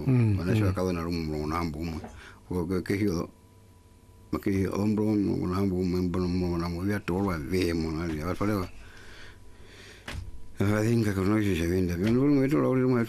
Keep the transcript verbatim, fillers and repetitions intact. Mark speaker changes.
Speaker 1: Mana sa ka na rum mo na ambu mo. Ko ke hio. Ma ke ombro mo na ambu mo mo na mo ya to wa ve mo na ya fa le. Fa dinga ko no si se vende. No mo to lo mo